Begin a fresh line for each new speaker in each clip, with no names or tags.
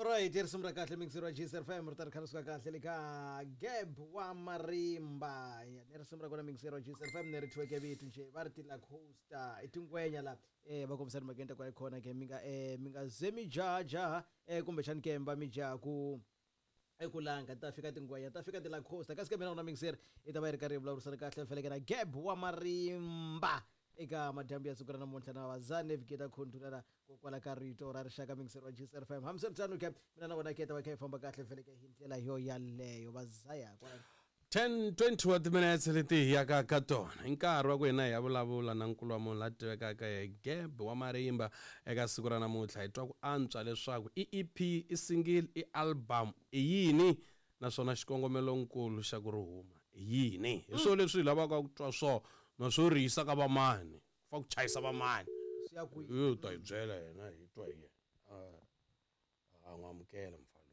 Alright, here sumra kahle mixero Jisr FM rutar khaluska kahle lika Geb wa Marimba. Here sumra kona mixero Jisr FM network yethu nje bathi la coaster itingwenya la bakomsana magenta kwa khona ke minga zemi jaja kumbe chani ke mba mija ku ekulanga ta fika tingwenya ta fika la coaster kasike mina una mixer itaba ri karibla rusana kahle feleke na Geb wa Marimba. Eka madambi ya sukura na montana wazane vikita kuntunana kukwala karito rarishaka mingseru wa Jisr FM hamse mtanu ke mina na wanaketa wakaifamba kahle feleke hintlela hiyo yaleyo bazaya
10-20 wa minutes leti yaka katona inkarhi wa kwena ya vulavula na nkulu wa munhu la tivekaka hi Geb wa Marimba eka siku ra namuntlha hi twa ku antswa leswaku EP i single i album i yini naswona xikongomelonkulu xa ku ri huma yini hi swo leswi lavaka ku twa swo no swo risa ka vamani fa ku chayisa vamani
siya ku
yo ta hi byela yena hi twa hi n'wamukela mfalo.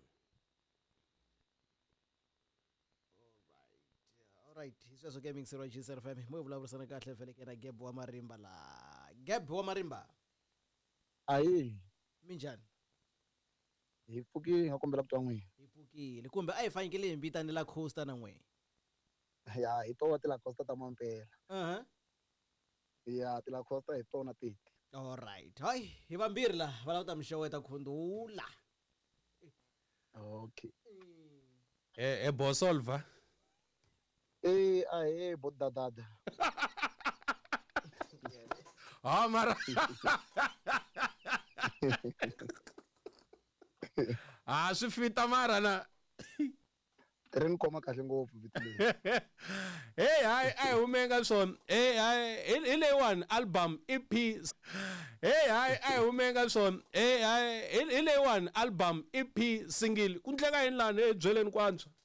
Alright, isweso gaming sero Jisr FM mo vulavurisana kahle feleke na Geb wa Marimba la Geb wa Marimba
Ayi
minjani
hi pfuki nga kombela ku twa n'wina
ipukile kumbe a hi fanekele hi mbitani la coaster na n'we
ya hi to tila costa ta mampela ya tila costa hi tona titi.
Alright, hayi hi vambirhi la valavuta mixoweta khundula
Okay
Bosolva
ahe bodadada
mara swi fita mara na
rin koma kahle ngopfu vitile
hey humenga swona hi leyiwani album EP hey humenga swona hi leyiwani album EP single ku ndleka yini lani ebyeleni kwantswa